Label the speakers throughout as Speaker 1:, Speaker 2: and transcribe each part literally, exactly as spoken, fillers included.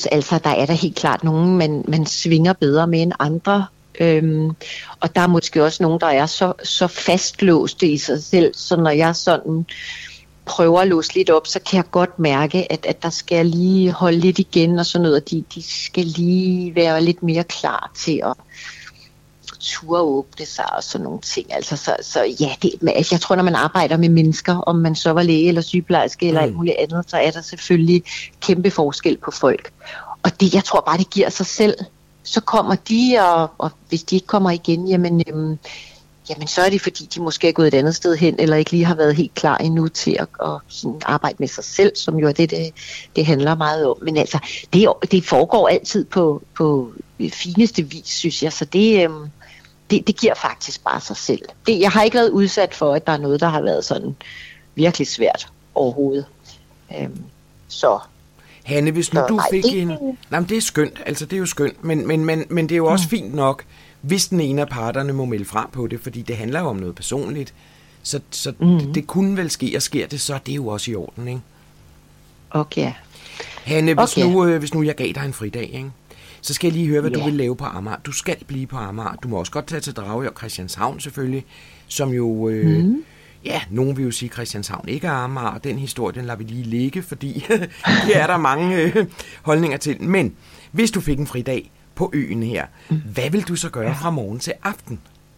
Speaker 1: altså, der er der helt klart nogen, man, man svinger bedre med end andre. Øhm, og der er måske også nogen, der er så, så fastlåste i sig selv, så når jeg sådan prøver at låse lidt op, så kan jeg godt mærke, at, at der skal jeg lige holde lidt igen og sådan noget, og de, de skal lige være lidt mere klar til at turde åbne sig og sådan nogle ting. Altså, så, så ja, det, altså, jeg tror, når man arbejder med mennesker, om man så var læge eller sygeplejerske eller mm. alt muligt andet, så er der selvfølgelig kæmpe forskel på folk. Og det, jeg tror bare, det giver sig selv. Så kommer de, og, og hvis de ikke kommer igen, jamen, øhm, jamen så er det fordi, de måske er gået et andet sted hen, eller ikke lige har været helt klar endnu til at, at sådan arbejde med sig selv, som jo er det, det, det handler meget om. Men altså, det, det foregår altid på, på fineste vis, synes jeg, så det, øhm, det, det giver faktisk bare sig selv. Det, jeg har ikke været udsat for, at der er noget, der har været sådan virkelig svært overhovedet. Øhm, så...
Speaker 2: Hanne, hvis nu du fik en... Nej, men det er skønt, altså det er jo skønt, men, men, men, men det er jo også fint nok, hvis den ene af parterne må melde frem på det, fordi det handler jo om noget personligt, så, så mm. det, det kunne vel ske, og sker det, så er det jo også i orden, ikke?
Speaker 1: Okay.
Speaker 2: Hanne, hvis, okay. Nu, øh, hvis nu jeg gav dig en fridag, ikke? Så skal jeg lige høre, hvad ja. du vil lave på Amager. Du skal blive på Amager. Du må også godt tage til Dragør og Christianshavn selvfølgelig, som jo... Øh, mm. Ja, nogen vil jo sige, at Christianshavn ikke er Amager, og den historie, den lader vi lige ligge, fordi her er der mange øh, holdninger til. Men hvis du fik en fridag på øen her, mm. hvad vil du så gøre ja. fra morgen til aften?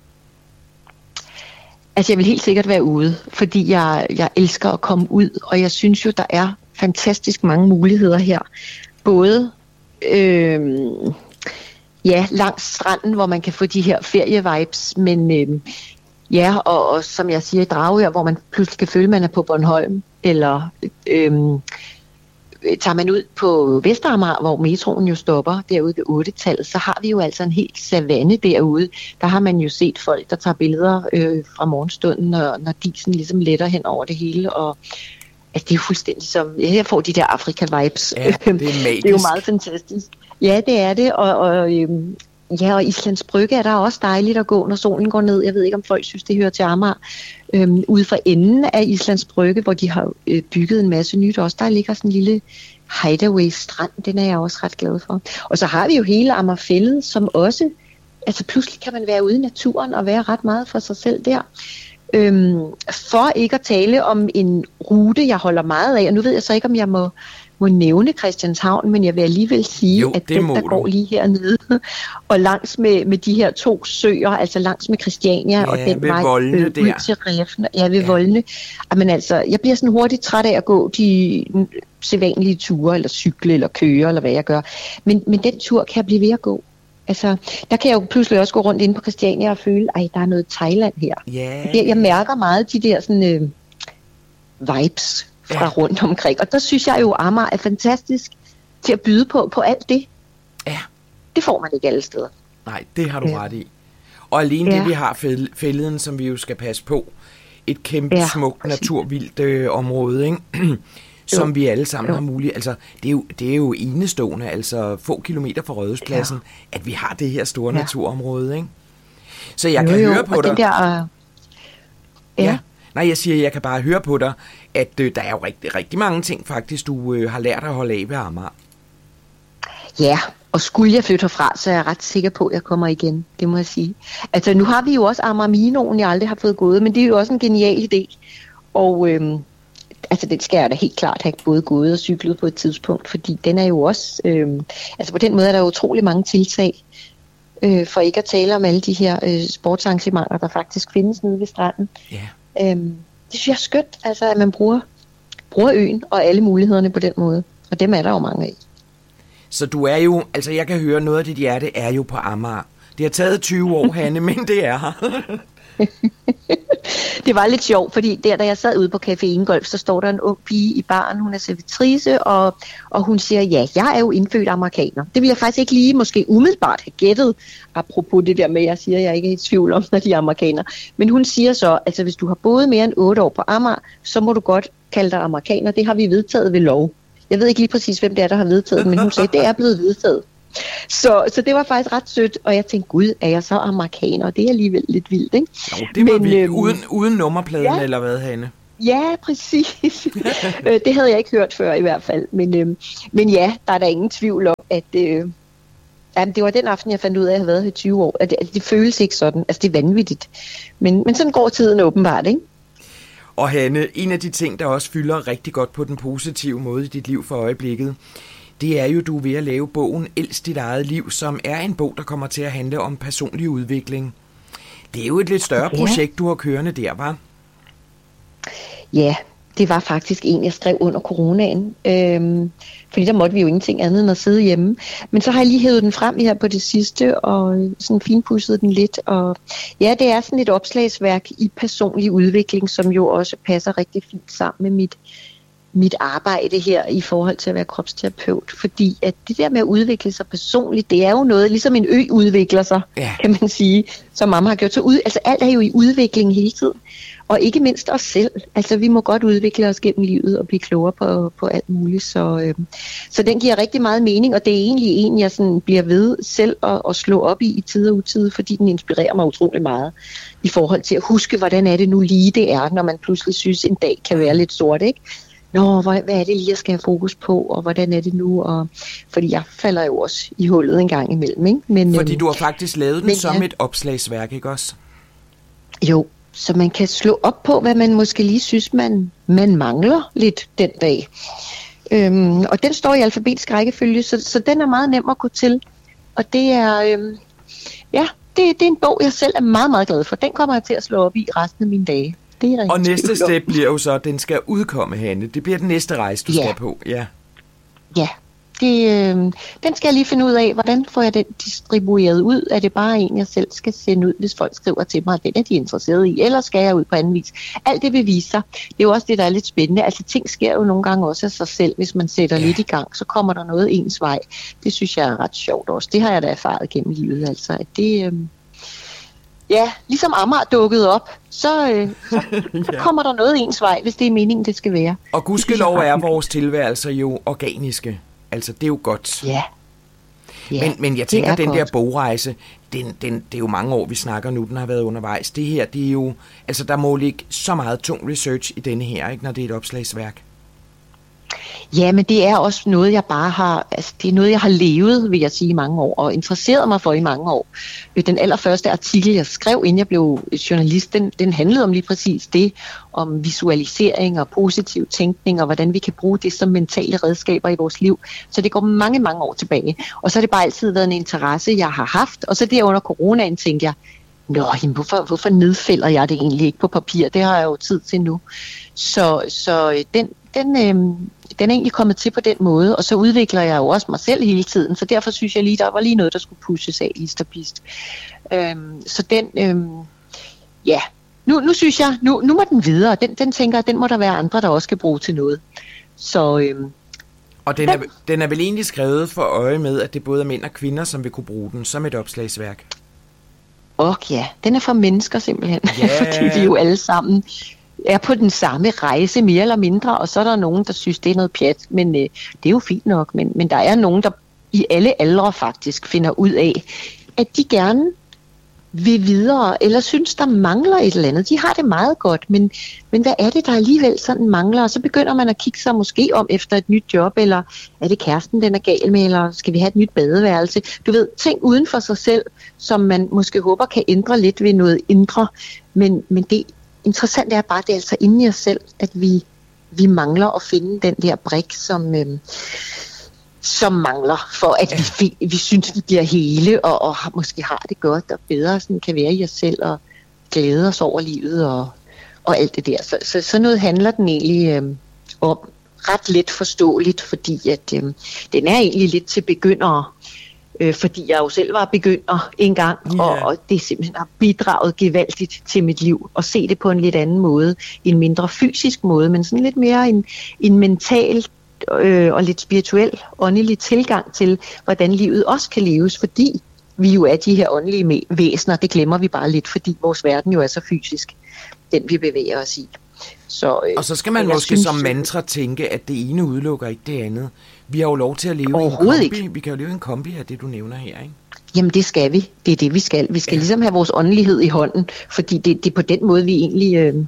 Speaker 1: Altså, jeg vil helt sikkert være ude, fordi jeg, jeg elsker at komme ud, og jeg synes jo, der er fantastisk mange muligheder her. Både øh, ja, langs stranden, hvor man kan få de her ferievibes, men... Øh, Ja, og, og som jeg siger i Dragør, hvor man pludselig kan føle, at man er på Bornholm, eller øhm, tager man ud på Vestamager, hvor metroen jo stopper derude ved otte-tallet, så har vi jo altså en helt savanne derude. Der har man jo set folk, der tager billeder øh, fra morgenstunden, når, når disen ligesom letter hen over det hele, og altså, det er jo fuldstændig som, jeg får de der Afrika-vibes.
Speaker 2: Ja, det er magisk.
Speaker 1: Det er jo meget fantastisk. Ja, det er det, og... og øhm, ja, og Islands Brygge er der også dejligt at gå, når solen går ned. Jeg ved ikke, om folk synes, det hører til Amager. Øhm, ude for enden af Islands Brygge, hvor de har øh, bygget en masse nyt også, der ligger sådan en lille hideaway-strand. Den er jeg også ret glad for. Og så har vi jo hele Amagerfællet, som også... Altså pludselig kan man være ude i naturen og være ret meget for sig selv der. Øhm, for ikke at tale om en rute, jeg holder meget af, og nu ved jeg så ikke, om jeg må... må nævne Christianshavn, men jeg vil alligevel sige,
Speaker 2: jo,
Speaker 1: at den, der
Speaker 2: du.
Speaker 1: går lige hernede, og langs med, med de her to søer, altså langs med Christiania,
Speaker 2: ja,
Speaker 1: og den
Speaker 2: ved
Speaker 1: vej
Speaker 2: Voldene
Speaker 1: øh, ud til Refn, ja, ved ja. Voldene. Men altså, jeg bliver sådan hurtigt træt af at gå de sædvanlige ture, eller cykle, eller køre, eller hvad jeg gør. Men, men den tur kan jeg blive ved at gå. Altså, der kan jeg jo pludselig også gå rundt inde på Christiania og føle, ej, der er noget Thailand her.
Speaker 2: Yeah.
Speaker 1: Jeg, jeg mærker meget de der sådan øh, vibes fra ja. rundt omkring. Og der synes jeg jo, at Amager er fantastisk til at byde på, på alt det.
Speaker 2: Ja.
Speaker 1: Det får man ikke alle steder.
Speaker 2: Nej, det har du ja. ret i. Og alene ja. det, vi har fælleden, som vi jo skal passe på, et kæmpe ja. smukt naturvildt øh, område, ikke? som jo. vi alle sammen jo. har muligt. Altså, det er jo, det er jo enestående, altså få kilometer fra Rådhuspladsen, ja. at vi har det her store ja. naturområde, ikke? Så jeg jo, kan jo. høre på
Speaker 1: og
Speaker 2: dig.
Speaker 1: Den der, uh... ja.
Speaker 2: ja. Nej, jeg siger, jeg kan bare høre på dig, at øh, der er jo rigtig, rigtig mange ting faktisk, du øh, har lært at holde af ved Amager.
Speaker 1: Ja, og skulle jeg flytte herfra, så er jeg ret sikker på, at jeg kommer igen, det må jeg sige. Altså, nu har vi jo også Amager Minoen, jeg aldrig har fået gået, men det er jo også en genial idé. Og øhm, altså, den skal jeg da helt klart have både gået og cyklet på et tidspunkt, fordi den er jo også, øhm, altså på den måde er der utrolig mange tiltag, øh, for ikke at tale om alle de her øh, sportsarrangementer, der faktisk findes nede ved stranden.
Speaker 2: Ja.
Speaker 1: Øhm, det synes jeg er skønt, altså, at man bruger, bruger øen og alle mulighederne på den måde. Og dem er der jo mange af.
Speaker 2: Så du er jo, altså jeg kan høre, noget af dit hjerte er jo på Amager. Det har taget tyve år, Hanne, men det er her.
Speaker 1: Det var lidt sjovt, fordi der, da jeg sad ude på Café Ingolf, så står der en ung pige i baren, hun er servitrice, og, og hun siger, ja, jeg er jo indfødt amerikaner. Det vil jeg faktisk ikke lige måske umiddelbart have gættet, apropos det der med, jeg siger, jeg ikke er i tvivl om, når de er amerikaner. Men hun siger så, altså hvis du har boet mere end otte år på Amager, så må du godt kalde dig amerikaner. Det har vi vedtaget ved lov. Jeg ved ikke lige præcis, hvem det er, der har vedtaget, men hun sagde, det er blevet vedtaget. Så, så det var faktisk ret sødt, og jeg tænkte, gud, er jeg så amerikaner? Det er alligevel lidt vildt, ikke?
Speaker 2: Jo, det var men, vildt. Uden, uden nummerpladen, ja. Eller hvad, Hanne?
Speaker 1: Ja, præcis. Det havde jeg ikke hørt før i hvert fald. Men, øhm, men ja, der er der ingen tvivl om, at øh, jamen, det var den aften, jeg fandt ud af, at jeg havde været her i tyve år. At det, at det føles ikke sådan. Altså, det er vanvittigt. Men, men sådan går tiden åbenbart, ikke?
Speaker 2: Og Hanne, en af de ting, der også fylder rigtig godt på den positive måde i dit liv for øjeblikket, det er jo, du er ved at lave bogen Elsk dit eget liv, som er en bog, der kommer til at handle om personlig udvikling. Det er jo et lidt større ja. projekt, du har kørende der, var?
Speaker 1: Ja, det var faktisk en, jeg skrev under coronaen. Øhm, fordi der måtte vi jo ingenting andet end at sidde hjemme. Men så har jeg lige hævet den frem her på det sidste, og sådan finpudset den lidt. Og ja, det er sådan et opslagsværk i personlig udvikling, som jo også passer rigtig fint sammen med mit, mit arbejde her i forhold til at være kropsterapeut. Fordi at det der med at udvikle sig personligt, det er jo noget, ligesom en ø udvikler sig, ja. kan man sige, som mamma har gjort. Så ud, altså alt er jo i udvikling hele tiden. Og ikke mindst os selv. Altså vi må godt udvikle os gennem livet og blive klogere på, på alt muligt. Så, øh, så den giver rigtig meget mening, og det er egentlig en, jeg sådan bliver ved selv at, at slå op i i tid og utid, fordi den inspirerer mig utrolig meget i forhold til at huske, hvordan er det nu lige det er, når man pludselig synes, en dag kan være lidt sort, ikke? Nå, hvad er det lige, jeg skal have fokus på, og hvordan er det nu? Og, fordi jeg falder jo også i hullet en gang imellem, ikke? Men,
Speaker 2: fordi
Speaker 1: øh,
Speaker 2: du har faktisk lavet den
Speaker 1: men,
Speaker 2: som
Speaker 1: ja.
Speaker 2: et opslagsværk, ikke også?
Speaker 1: Jo. Så man kan slå op på, hvad man måske lige synes, man, man mangler lidt den dag. Øhm, og den står i alfabetisk rækkefølge, så, så den er meget nem at gå til. Og det er, øhm, ja, det, det er en bog, jeg selv er meget, meget glad for. Den kommer jeg til at slå op i resten af mine dage. Det er
Speaker 2: og næste step bliver jo så, at den skal udkomme, Hanne. Det bliver den næste rejse, du ja. skal på. Ja.
Speaker 1: Ja. Det, øh, den skal jeg lige finde ud af, hvordan får jeg den distribueret ud? Er det bare en, jeg selv skal sende ud, hvis folk skriver til mig, at den er de interesseret i, eller skal jeg ud på anden vis? Alt det vil vise sig. Det er jo også det, der er lidt spændende. Altså ting sker jo nogle gange også af sig selv, hvis man sætter ja. lidt i gang, så kommer der noget ens vej. Det synes jeg er ret sjovt også. Det har jeg da erfaret gennem livet, altså. At det, øh, ja, ligesom Amager dukkede op, så, øh, så, ja. så kommer der noget ens vej, hvis det er meningen, det skal være.
Speaker 2: Og gudskelov er vores tilværelser jo organiske. Altså, det er jo godt.
Speaker 1: Ja. ja
Speaker 2: men, men jeg tænker, den
Speaker 1: godt.
Speaker 2: der bogrejse, den, den, det er jo mange år, vi snakker nu, den har været undervejs. Det her, det er jo, altså der må ligge så meget tung research i denne her, ikke, når det er et opslagsværk.
Speaker 1: Ja, men det er også noget, jeg bare har, altså det er noget, jeg har levet, vil jeg sige, i mange år, og interesseret mig for i mange år. Den allerførste artikel, jeg skrev, inden jeg blev journalist, den, den handlede om lige præcis det, om visualisering og positiv tænkning, og hvordan vi kan bruge det som mentale redskaber i vores liv. Så det går mange, mange år tilbage. Og så har det bare altid været en interesse, jeg har haft, og så der under coronaen tænkte jeg, nå, jamen, hvorfor, hvorfor nedfælder jeg det egentlig ikke på papir? Det har jeg jo tid til nu. Så, så den, den, øh, den er egentlig kommet til på den måde, og så udvikler jeg jo også mig selv hele tiden, så derfor synes jeg lige, der var lige noget, der skulle pushes af list og pist. Øhm, så den, øhm, ja, nu, nu synes jeg, nu, nu må den videre. Den, den tænker jeg, den må der være andre, der også skal bruge til noget. Så, øhm,
Speaker 2: og den er, den er vel egentlig skrevet for øje med, at det både er mænd og kvinder, som vil kunne bruge den som et opslagsværk?
Speaker 1: Og ja, den er for mennesker simpelthen,
Speaker 2: yeah.
Speaker 1: fordi vi jo alle sammen er på den samme rejse, mere eller mindre, og så er der nogen, der synes, det er noget pjat, men øh, det er jo fint nok, men, men der er nogen, der i alle aldre faktisk finder ud af, at de gerne vil videre, eller synes, der mangler et eller andet. De har det meget godt, men, men hvad er det, der alligevel sådan mangler? Og så begynder man at kigge sig måske om efter et nyt job, eller er det kæresten, den er gal med, eller skal vi have et nyt badeværelse? Du ved, ting uden for sig selv, som man måske håber kan ændre lidt ved noget indre, men, men det interessant er bare, det er altså inde i os selv, at vi, vi mangler at finde den der brik, som, øhm, som mangler, for at vi, vi synes, vi bliver hele, og, og måske har det godt og bedre, sådan kan være i os selv, og glæde os over livet, og, og alt det der. Så, så, så noget handler den egentlig øhm, om, ret let forståeligt, fordi at, øhm, den er egentlig lidt til begyndere, Øh, fordi jeg jo selv var begynder en gang, yeah. og, og det simpelthen har bidraget gevaldigt til mit liv, at se det på en lidt anden måde, en mindre fysisk måde, men sådan lidt mere en, en mental øh, og lidt spirituel, åndelig tilgang til, hvordan livet også kan leves, fordi vi jo er de her åndelige væsener, det glemmer vi bare lidt, fordi vores verden jo er så fysisk, den vi bevæger os i. Så, øh,
Speaker 2: og så skal man måske synes, som mantra tænke, at det ene udelukker ikke det andet. Vi har jo lov til at leve i en kombi. Ikke. Vi kan jo leve i en kombi af det, du nævner her, ikke?
Speaker 1: Jamen det skal vi. Det er det, vi skal. Vi skal ja. ligesom have vores åndelighed i hånden, fordi det, det er på den måde, vi egentlig øh,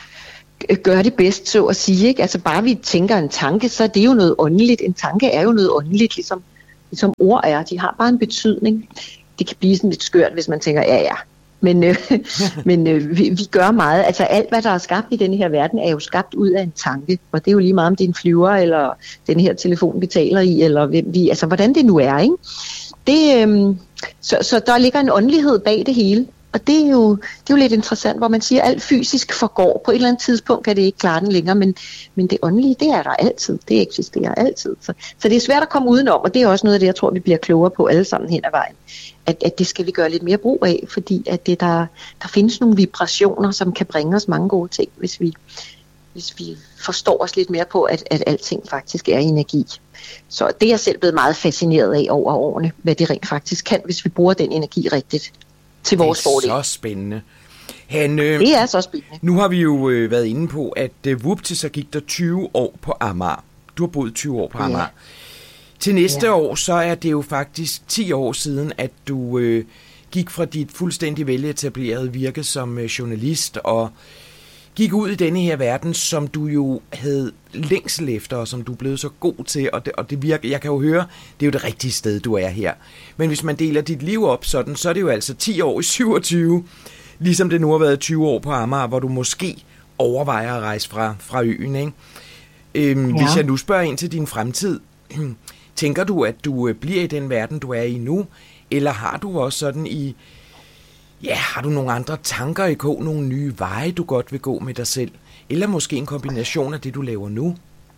Speaker 1: gør det bedst, så at sige. Ikke? Altså bare vi tænker en tanke, så er det jo noget åndeligt. En tanke er jo noget åndeligt, ligesom som ord er. De har bare en betydning. Det kan blive sådan lidt skørt, hvis man tænker, ja ja. Men, øh, men øh, vi, vi gør meget. Altså alt, hvad der er skabt i denne her verden, er jo skabt ud af en tanke. Og det er jo lige meget, om det er en flyver, eller den her telefon, vi taler i, eller hvem vi, altså hvordan det nu er, ikke? Det, øh, så, så der ligger en åndelighed bag det hele. Og det er, jo, det er jo lidt interessant, hvor man siger, at alt fysisk forgår. På et eller andet tidspunkt kan det ikke klare den længere, men, men det åndelige, det er der altid. Det eksisterer altid. Så, så det er svært at komme udenom, og det er også noget af det, jeg tror, vi bliver klogere på alle sammen hen ad vejen. At, at det skal vi gøre lidt mere brug af, fordi at det, der, der findes nogle vibrationer, som kan bringe os mange gode ting, hvis vi, hvis vi forstår os lidt mere på, at, at alting faktisk er energi. Så det er jeg selv blevet meget fascineret af over årene, hvad det rent faktisk kan, hvis vi bruger den energi rigtigt. Til vores fordel.
Speaker 2: Det er så spændende. Han, øh,
Speaker 1: det er så spændende.
Speaker 2: Nu har vi jo øh, været inde på, at øh, vupti, så gik der tyve år på Amager. Du har boet tyve år på Amager. Ja. Til næste ja. år, så er det jo faktisk ti år siden, at du øh, gik fra dit fuldstændig veletablerede virke som øh, journalist og gik ud i denne her verden, som du jo havde længsel efter, og som du er blevet så god til, og det, og det virker, jeg kan jo høre, det er jo det rigtige sted, du er her. Men hvis man deler dit liv op sådan, så er det jo altså ti år i syvogtyve, ligesom det nu har været tyve år på Amager, hvor du måske overvejer at rejse fra, fra øen, ikke? Øhm, ja. Hvis jeg nu spørger ind til din fremtid, tænker du, at du bliver i den verden, du er i nu, eller har du også sådan i Ja, har du nogle andre tanker i kog, nogle nye veje, du godt vil gå med dig selv? Eller måske en kombination af det, du laver nu?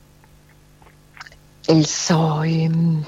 Speaker 1: Altså, øhm,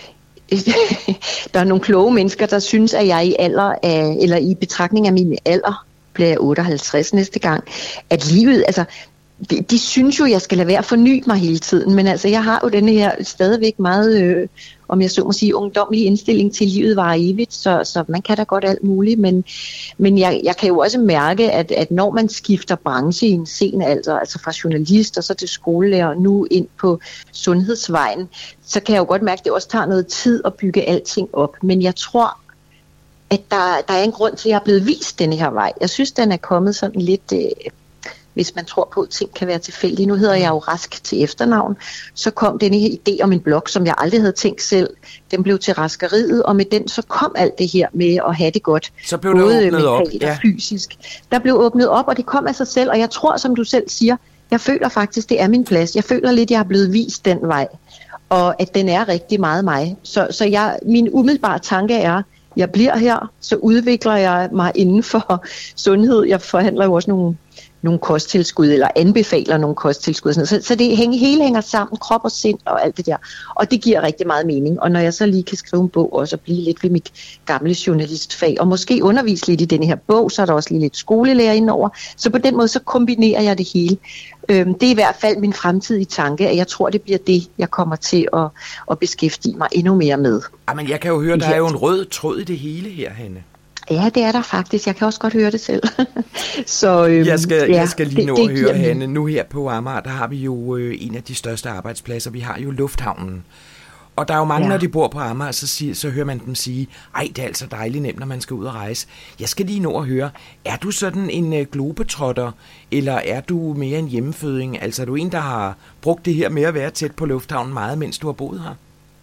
Speaker 1: der er nogle kloge mennesker, der synes, at jeg i alder af, eller i betragtning af min alder, bliver jeg otteoghalvtreds næste gang, at livet, altså, de, de synes jo, jeg skal lade være at forny mig hele tiden, men altså, jeg har jo denne her stadigvæk meget, øh, om jeg så må sige, ungdomlig indstilling til livet var evigt, så, så man kan da godt alt muligt, men, men jeg, jeg kan jo også mærke, at, at når man skifter branche i en sen alder, altså fra journalist og så til skolelærer, nu ind på sundhedsvejen, så kan jeg jo godt mærke, at det også tager noget tid at bygge alting op, men jeg tror, at der, der er en grund til, at jeg er blevet vist denne her vej. Jeg synes, den er kommet sådan lidt... Øh, hvis man tror på, at ting kan være tilfældige. Nu hedder jeg jo Rask til efternavn. Så kom denne her idé om en blog, som jeg aldrig havde tænkt selv. Den blev til Raskeriet, og med den så kom alt det her med at have det godt.
Speaker 2: Så blev det åbnet op.
Speaker 1: Ja. Fysisk. Der blev åbnet op, og det kom af sig selv. Og jeg tror, som du selv siger, jeg føler faktisk, det er min plads. Jeg føler lidt, jeg har blevet vist den vej. Og at den er rigtig meget mig. Så, så jeg, min umiddelbare tanke er, jeg bliver her, så udvikler jeg mig inden for sundhed. Jeg forhandler jo også nogle nogle kosttilskud, eller anbefaler nogle kosttilskud. Så, så det hænger, hele hænger sammen, krop og sind og alt det der. Og det giver rigtig meget mening. Og når jeg så lige kan skrive en bog også, og blive lidt ved mit gamle journalistfag, og måske undervise lidt i denne her bog, så er der også lige lidt skolelærer indover. Så på den måde, så kombinerer jeg det hele. Øhm, det er i hvert fald min fremtidige tanke, at jeg tror, det bliver det, jeg kommer til at, at beskæftige mig endnu mere med.
Speaker 2: Jamen, jeg kan jo høre, der er jo en rød tråd i det hele her, Hanne.
Speaker 1: Ja, det er der faktisk. Jeg kan også godt høre det selv. Så, øhm,
Speaker 2: jeg, skal,
Speaker 1: ja,
Speaker 2: jeg skal lige nå
Speaker 1: det,
Speaker 2: at høre, Hanne. Nu her på Amager, der har vi jo øh, en af de største arbejdspladser. Vi har jo lufthavnen. Og der er jo mange, ja. når de bor på Amager, så, siger, så hører man dem sige, ej, det er altså dejligt nemt, når man skal ud og rejse. Jeg skal lige nå at høre, er du sådan en øh, globetrotter, eller er du mere en hjemmeføding? Altså er du en, der har brugt det her med at være tæt på lufthavnen meget, mens du har boet her?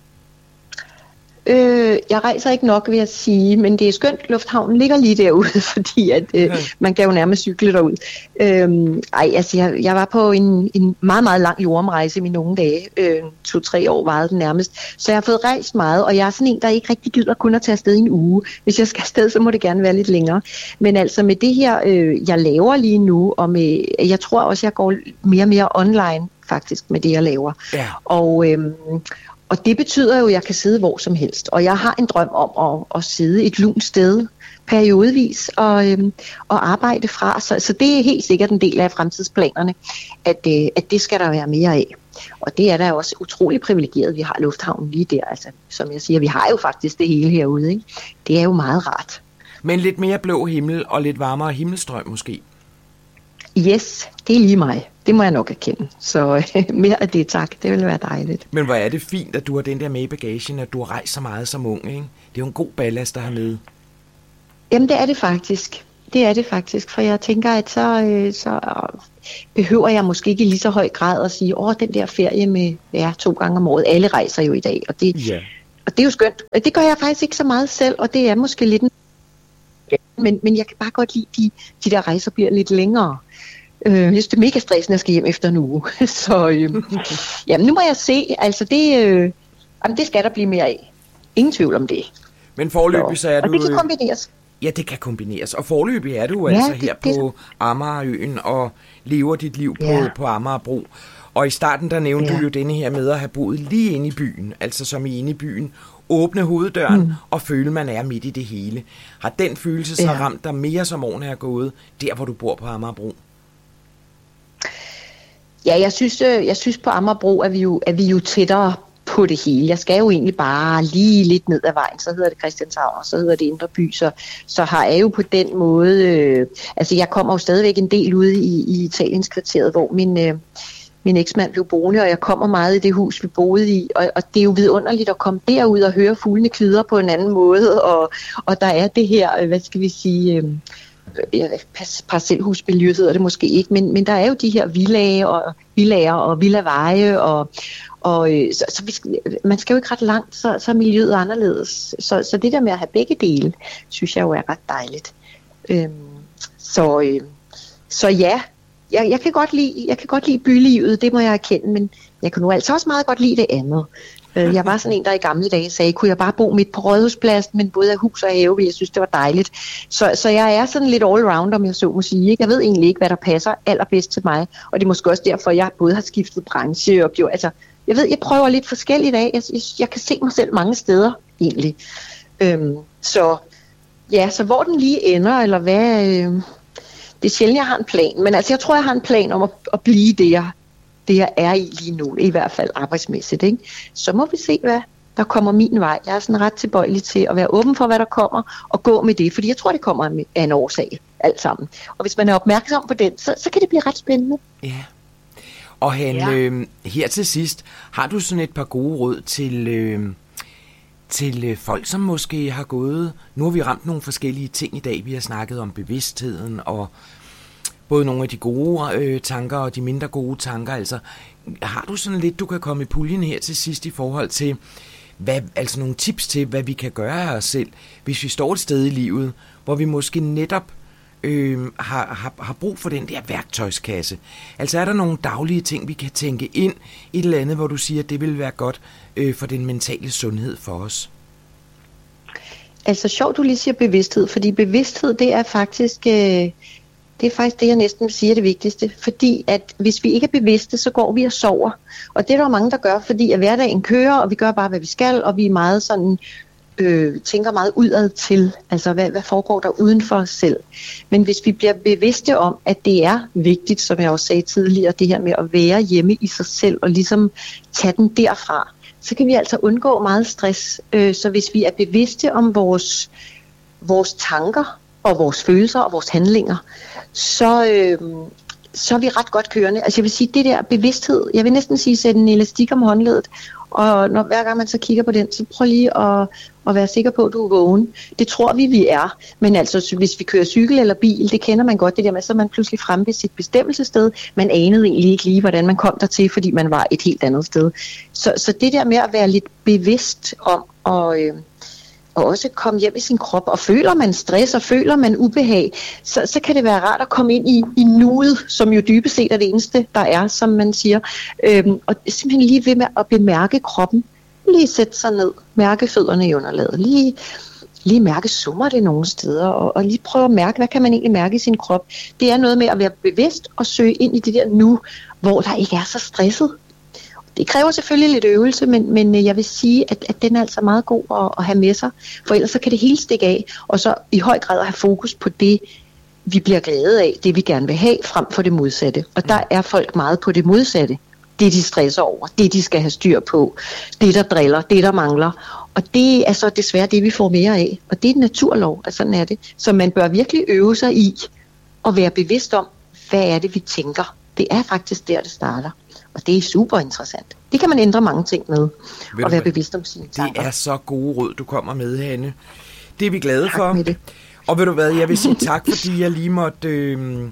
Speaker 1: Øh, jeg rejser ikke nok, vil jeg sige, men det er skønt, lufthavnen ligger lige derude, fordi at, øh, man kan jo nærmest cykle derud. Øh, ej, altså, jeg, jeg var på en, en meget, meget lang jordomrejse i mine unge dage. Øh, to-tre år varede den nærmest. Så jeg har fået rejst meget, og jeg er sådan en, der ikke rigtig gider kun at tage afsted i en uge. Hvis jeg skal afsted, så må det gerne være lidt længere. Men altså med det her, øh, jeg laver lige nu, og med, jeg tror også, jeg går mere og mere online faktisk med det, jeg laver. Ja. Og... Øh, Og det betyder jo, at jeg kan sidde hvor som helst. Og jeg har en drøm om at, at sidde et lunt sted periodevis og, øhm, og arbejde fra. Så, så det er helt sikkert en del af fremtidsplanerne, at, øh, at det skal der være mere af. Og det er da også utrolig privilegeret, at vi har lufthavnen lige der. Altså, som jeg siger, vi har jo faktisk det hele herude, ikke? Det er jo meget rart.
Speaker 2: Men lidt mere blå himmel og lidt varmere himmelstrøm måske?
Speaker 1: Yes, det er lige mig. Det må jeg nok erkende. Så øh, mere af det, tak. Det ville være dejligt.
Speaker 2: Men hvor er det fint, at du har den der med i bagagen, at du har rejst så meget som ung, ikke? Det er jo en god ballast at have med.
Speaker 1: Jamen, det er det faktisk. Det er det faktisk, for jeg tænker, at så, øh, så behøver jeg måske ikke i lige så høj grad at sige, åh, den der ferie med ja, to gange om året. Alle rejser jo i dag, og det, yeah. Og det er jo skønt. Det gør jeg faktisk ikke så meget selv, og det er måske lidt en... Men, men jeg kan bare godt lide, de, de der rejser bliver lidt længere. Øh, jeg synes, det er mega stressende, at jeg skal hjem efter en uge. Så øh, jamen, nu må jeg se. Altså, det, øh, jamen, det skal der blive mere af. Ingen tvivl om det.
Speaker 2: Men foreløbig så er du...
Speaker 1: Og det kan kombineres.
Speaker 2: Ja, det kan kombineres. Og foreløbig er du ja, altså her det, på Amagerøen og lever dit liv på, ja. på Amagerbro. Og i starten, der nævnte ja. du jo denne her med at have boet lige inde i byen. Altså som i inde i byen. Åbne hoveddøren mm. og føle, man er midt i det hele. Har den følelse så ja. ramt dig mere, som årene er gået, der hvor du bor på Amagerbro?
Speaker 1: Ja, jeg synes, jeg synes på Amagerbro er vi, jo, er vi jo tættere på det hele. Jeg skal jo egentlig bare lige lidt ned ad vejen, så hedder det Christianshavn, og så hedder det Indre By, så, så har jeg jo på den måde, øh, altså jeg kommer jo stadigvæk en del ude i, i Italienkvarteret, hvor min, øh, min eksmand blev boende, og jeg kommer meget i det hus, vi boede i, og, og det er jo vidunderligt at komme derud og høre fuglene kvidre på en anden måde, og, og der er det her, hvad skal vi sige... Øh, parcelhusmiljø hedder det måske ikke, men, men der er jo de her villager og villager og villaveje, og, og så, så vi skal, man skal jo ikke ret langt, så, så er miljøet anderledes. Så, så det der med at have begge dele, synes jeg jo er ret dejligt. Øhm, så, øh, så ja, jeg, jeg, kan godt lide, jeg kan godt lide bylivet, det må jeg erkende, men jeg kan nu altså også meget godt lide det andet. Jeg var sådan en, der i gamle dage sagde, kunne jeg bare bo midt på Rådhuspladsen, men både af hus og have, jeg synes, det var dejligt. Så, så jeg er sådan lidt all-round, om jeg så må sige. Jeg ved egentlig ikke, hvad der passer allerbedst til mig, og det er måske også derfor, jeg både har skiftet branche og gjort, altså, jeg ved, jeg prøver lidt forskelligt af. Jeg, jeg, jeg kan se mig selv mange steder, egentlig. Øhm, så ja, så hvor den lige ender, eller hvad, øh, det er sjældent, jeg har en plan, men altså, jeg tror, jeg har en plan om at, at blive det, jeg det jeg er i lige nu, i hvert fald arbejdsmæssigt, ikke? Så må vi se, hvad der kommer min vej. Jeg er sådan ret tilbøjelig til at være åben for, hvad der kommer, og gå med det, fordi jeg tror, det kommer af en årsag, alt sammen. Og hvis man er opmærksom på den, så, så kan det blive ret spændende.
Speaker 2: Ja. Og Hanne, ja. øh, her til sidst, har du sådan et par gode råd til, øh, til øh, folk, som måske har gået... Nu har vi ramt nogle forskellige ting i dag. Vi har snakket om bevidstheden og både nogle af de gode øh, tanker og de mindre gode tanker. Altså, har du sådan lidt, du kan komme i puljen her til sidst i forhold til, hvad, altså nogle tips til, hvad vi kan gøre af os selv, hvis vi står et sted i livet, hvor vi måske netop øh, har, har, har brug for den der værktøjskasse. Altså er der nogle daglige ting, vi kan tænke ind i et eller andet, hvor du siger, at det vil være godt øh, for den mentale sundhed for os?
Speaker 1: Altså sjovt, du lige siger bevidsthed, fordi bevidsthed, det er faktisk... Øh Det er faktisk det, jeg næsten siger det vigtigste. Fordi at hvis vi ikke er bevidste, så går vi og sover. Og det er der mange, der gør, fordi at hverdagen kører, og vi gør bare, hvad vi skal, og vi er meget sådan, øh, tænker meget udad til. Altså, hvad, hvad foregår der uden for os selv? Men hvis vi bliver bevidste om, at det er vigtigt, som jeg også sagde tidligere, det her med at være hjemme i sig selv, og ligesom tage den derfra, så kan vi altså undgå meget stress. Øh, så hvis vi er bevidste om vores, vores tanker, og vores følelser og vores handlinger, så, øh, så er vi ret godt kørende. Altså jeg vil sige, det der bevidsthed, jeg vil næsten sige, sætte en elastik om håndledet, og når, hver gang man så kigger på den, så prøv lige at, at være sikker på, at du er vågen. Det tror vi, vi er, men altså hvis vi kører cykel eller bil, det kender man godt, det der med, så er man pludselig fremme ved sit bestemmelsessted. Man anede egentlig ikke lige, hvordan man kom dertil, fordi man var et helt andet sted. Så, så det der med at være lidt bevidst om at... Øh, og også komme hjem i sin krop, og føler man stress, og føler man ubehag, så, så kan det være rart at komme ind i, i nuet, som jo dybest set er det eneste, der er, som man siger. Øhm, og simpelthen lige ved med at bemærke kroppen, lige sætte sig ned, mærke fødderne i underlaget, lige, lige mærke, summer det nogle steder, og, og lige prøve at mærke, hvad kan man egentlig mærke i sin krop. Det er noget med at være bevidst og søge ind i det der nu, hvor der ikke er så stresset. Det kræver selvfølgelig lidt øvelse, men, men jeg vil sige, at, at den er altså meget god at, at have med sig, for ellers så kan det hele stikke af, og så i høj grad at have fokus på det, vi bliver glade af, det vi gerne vil have, frem for det modsatte. Og der er folk meget på det modsatte. Det de stresser over, det de skal have styr på, det der driller, det der mangler. Og det er så desværre det, vi får mere af. Og det er en naturlov, at sådan er det. Så man bør virkelig øve sig i at være bevidst om, hvad er det, vi tænker. Det er faktisk der, det starter. Og det er super interessant. Det kan man ændre mange ting med, ved og være bevidst om sine tanker.
Speaker 2: Det er så gode råd, du kommer med, Hanne. Det er vi glade
Speaker 1: tak
Speaker 2: for.
Speaker 1: Med det.
Speaker 2: Og ved du hvad, jeg vil sige tak, fordi jeg lige måtte, øh,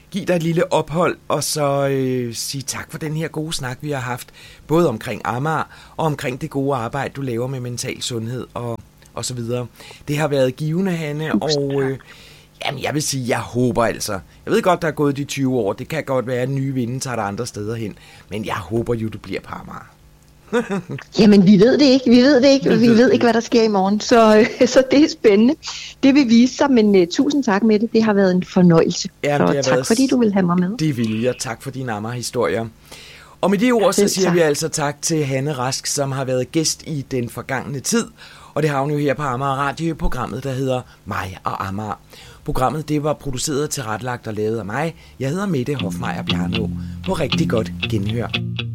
Speaker 2: give dig et lille ophold, og så øh, sige tak for den her gode snak, vi har haft, både omkring Amager, og omkring det gode arbejde, du laver med mental sundhed, og, og så videre. Det har været givende, Hanne, og øh, jamen, jeg vil sige, jeg håber altså. Jeg ved godt, der er gået de tyve år, det kan godt være, at nye vinde tager der andre steder hen, men jeg håber jo, du bliver på Amager.
Speaker 1: Jamen, vi ved det ikke, vi ved det ikke, vi ved ikke, hvad der sker i morgen, så, så det er spændende. Det vil vise sig, men uh, tusind tak med det, det har været en fornøjelse.
Speaker 2: Jamen,
Speaker 1: så tak,
Speaker 2: været...
Speaker 1: fordi du vil have mig med.
Speaker 2: Det vil jeg, tak for dine Amager-historier. Og med de ord, så siger tak. Vi altså tak til Hanne Rask, som har været gæst i den forgangne tid, og det har hun jo her på Amager Radio, programmet, der hedder Mig og Amager. Programmet, det var produceret, tilrettelagt og lavet af mig. Jeg hedder Mette Hofmeier Bjarnå. På rigtig godt genhør.